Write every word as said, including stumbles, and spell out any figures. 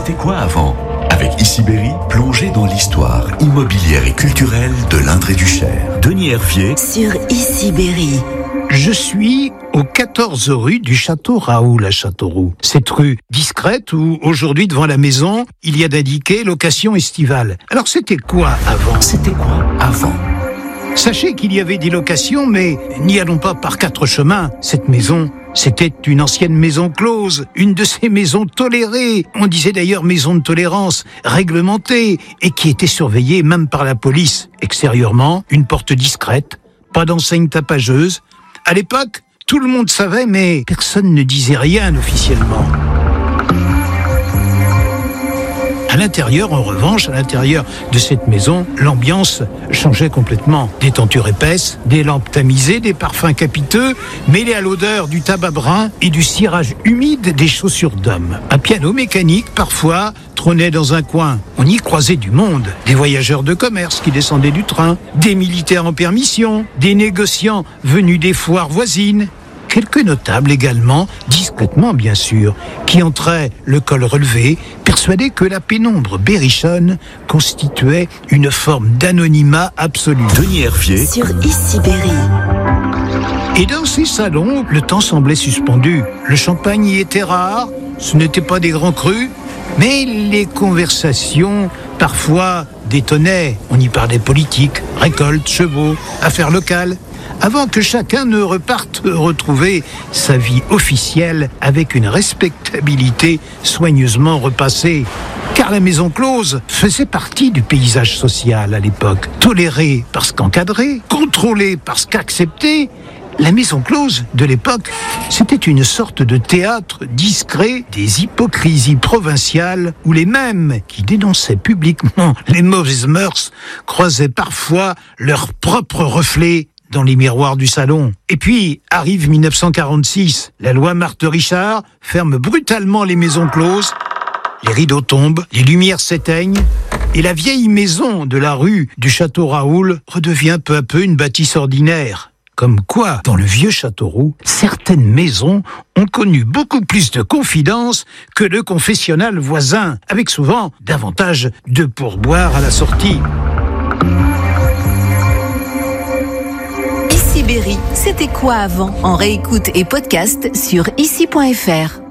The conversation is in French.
C'était quoi avant? Avec Issy-Berry, plongez dans l'histoire immobilière et culturelle de l'Indre et du Cher. Denis Hervier sur Issy-Berry. Je suis au quatorze rue du Château Raoul à Châteauroux. Cette rue discrète où, aujourd'hui, devant la maison, il y a d'indiqué location estivale. Alors, c'était quoi avant? C'était quoi avant? Sachez qu'il y avait des locations, mais n'y allons pas par quatre chemins. Cette maison, c'était une ancienne maison close, une de ces maisons tolérées. On disait d'ailleurs maison de tolérance, réglementée, et qui était surveillée même par la police. Extérieurement, une porte discrète, pas d'enseigne tapageuse. À l'époque, tout le monde savait, mais personne ne disait rien officiellement. À l'intérieur, en revanche, à l'intérieur de cette maison, l'ambiance changeait complètement. Des tentures épaisses, des lampes tamisées, des parfums capiteux, mêlés à l'odeur du tabac brun et du cirage humide des chaussures d'hommes. Un piano mécanique, parfois, trônait dans un coin. On y croisait du monde. Des voyageurs de commerce qui descendaient du train, des militaires en permission, des négociants venus des foires voisines. Quelques notables également, discrètement bien sûr, qui entraient le col relevé, persuadés que la pénombre berrichonne constituait une forme d'anonymat absolu. Denis Hervier sur Issy-Berry. Et dans ces salons, le temps semblait suspendu. Le champagne y était rare, ce n'étaient pas des grands crus, mais les conversations, parfois, détonnaient. On y parlait politique, récolte, chevaux, affaires locales, avant que chacun ne reparte retrouver sa vie officielle avec une respectabilité soigneusement repassée. Car la maison close faisait partie du paysage social à l'époque. Tolérée parce qu'encadrée, contrôlée parce qu'acceptée, la maison close de l'époque, c'était une sorte de théâtre discret des hypocrisies provinciales où les mêmes qui dénonçaient publiquement les mauvaises mœurs croisaient parfois leur propre reflet dans les miroirs du salon. Et puis, arrive dix-neuf cent quarante-six. La loi Marthe-Richard ferme brutalement les maisons closes. Les rideaux tombent, les lumières s'éteignent, et la vieille maison de la rue du Château Raoul redevient peu à peu une bâtisse ordinaire. Comme quoi, dans le vieux Châteauroux, certaines maisons ont connu beaucoup plus de confidence que le confessionnal voisin, avec souvent davantage de pourboire à la sortie. Issy-Berry, c'était quoi avant? En réécoute et podcast sur issy point f r.